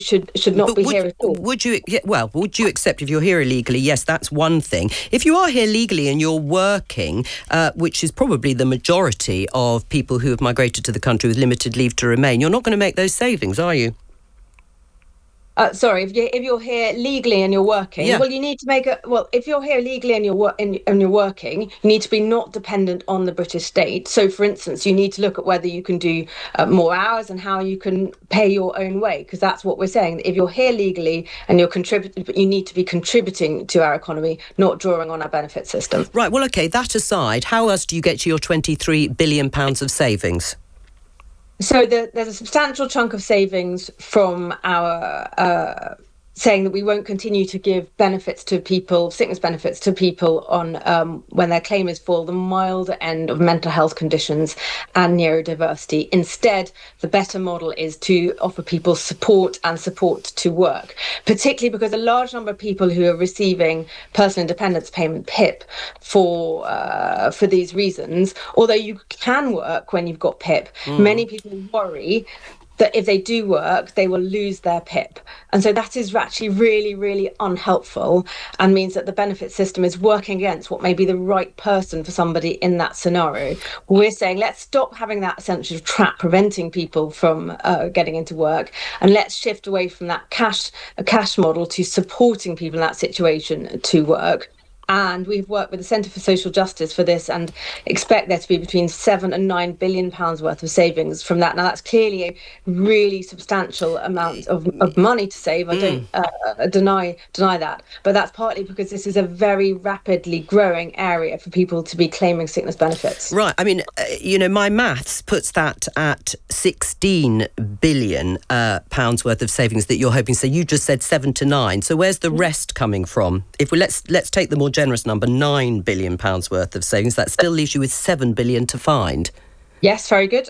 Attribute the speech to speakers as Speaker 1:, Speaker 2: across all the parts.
Speaker 1: should not be here at all.
Speaker 2: Would you accept if you're here illegally? Yes, that's one thing. If you are here legally and you're working, which is probably the majority of people who have migrated to the country with limited leave to remain, you're not going to make those savings, are you?
Speaker 1: Sorry, if you're here legally and you're working, well, you need to make if you're here legally and you're working, you need to be not dependent on the British state. So, for instance, you need to look at whether you can do more hours and how you can pay your own way, because that's what we're saying. If you're here legally and you're contributing, you need to be contributing to our economy, not drawing on our benefit system.
Speaker 2: Right. Well, OK, that aside, how else do you get to your £23 billion of savings?
Speaker 1: So there's a substantial chunk of savings from our saying that we won't continue to give benefits to people, sickness benefits to people on when their claim is for the milder end of mental health conditions and neurodiversity. Instead, the better model is to offer people support to work, particularly because a large number of people who are receiving personal independence payment, PIP, for these reasons, although you can work when you've got PIP, many people worry that if they do work, they will lose their PIP. And so that is actually really, really unhelpful and means that the benefit system is working against what may be the right person for somebody in that scenario. We're saying let's stop having that sense of trap preventing people from getting into work, and let's shift away from that cash model to supporting people in that situation to work. And we've worked with the Centre for Social Justice for this and expect there to be between £7 and £9 billion worth of savings from that. Now, that's clearly a really substantial amount of money to save. I don't deny that. But that's partly because this is a very rapidly growing area for people to be claiming sickness benefits.
Speaker 2: Right. I mean, my maths puts that at £16 billion worth of savings that you're hoping. So you just said 7 to 9. So where's the rest coming from? If we let's take the more generous number, £9 billion worth of savings, that still leaves you with £7 billion to find.
Speaker 1: Yes, very good.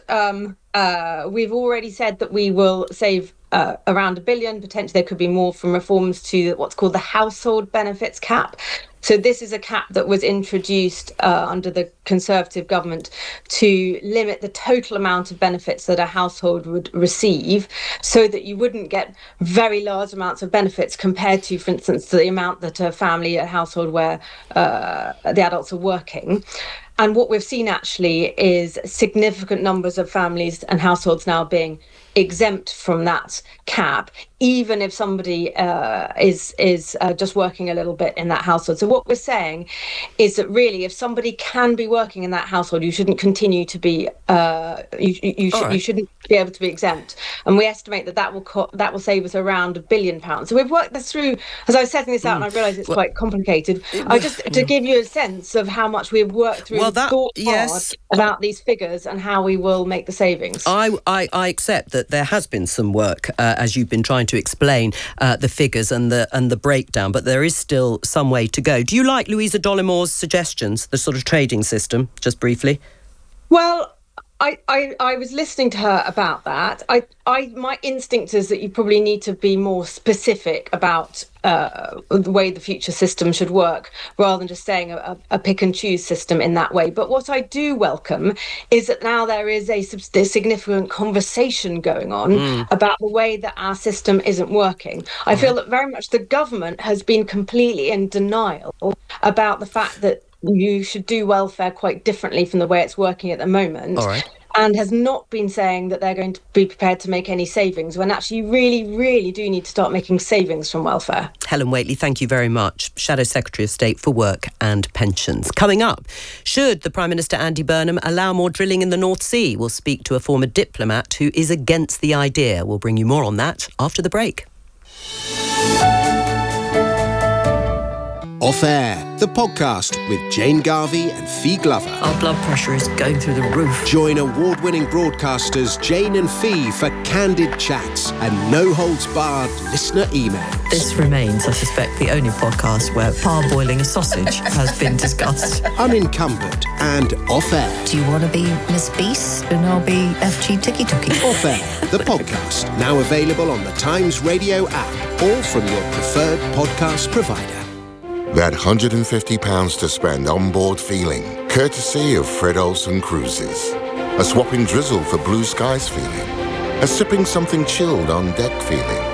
Speaker 1: We've already said that we will save around £1 billion. Potentially there could be more from reforms to what's called the household benefits cap. So this is a cap that was introduced under the Conservative government to limit the total amount of benefits that a household would receive, so that you wouldn't get very large amounts of benefits compared to, for instance, the amount that a household where the adults are working. And what we've seen actually is significant numbers of families and households now being exempt from that cap, even if somebody is just working a little bit in that household. So what we're saying is that really, if somebody can be working in that household, you shouldn't continue to be you shouldn't be able to be exempt. And we estimate that will save us around £1 billion. So we've worked this through. As I was setting this out, and I realise it's quite complicated. To give you a sense of how much we've worked through and thought hard about these figures and how we will make the savings.
Speaker 2: I accept that there has been some work, as you've been trying to explain the figures and the breakdown, but there is still some way to go. Do you like Louisa Dollimore's suggestions, the sort of trading system, just briefly?
Speaker 1: Well, I was listening to her about that. My instinct is that you probably need to be more specific about the way the future system should work, rather than just saying a pick and choose system in that way. But what I do welcome is that now there is a significant conversation going on about the way that our system isn't working. I feel that very much the government has been completely in denial about the fact that you should do welfare quite differently from the way it's working at the moment.
Speaker 2: All right.
Speaker 1: And has not been saying that they're going to be prepared to make any savings, when actually you really, really do need to start making savings from welfare.
Speaker 2: Helen Whately, thank you very much. Shadow Secretary of State for Work and Pensions. Coming up, should the Prime Minister Andy Burnham allow more drilling in the North Sea? We'll speak to a former diplomat who is against the idea. We'll bring you more on that after the break.
Speaker 3: Off Air, the podcast with Jane Garvey and Fee Glover.
Speaker 4: Our blood pressure is going through the roof.
Speaker 3: Join award-winning broadcasters Jane and Fee for candid chats and no-holds-barred listener emails.
Speaker 4: This remains, I suspect, the only podcast where parboiling a sausage has been discussed.
Speaker 3: Unencumbered and Off Air.
Speaker 4: Do you want to be Miss Beast and I'll be FG Tiki Tuki?
Speaker 3: Off Air, the podcast, now available on the Times Radio app or from your preferred podcast provider.
Speaker 5: That £150 to spend on board feeling, courtesy of Fred Olsen Cruises. A swapping drizzle for blue skies feeling. A sipping something chilled on deck feeling.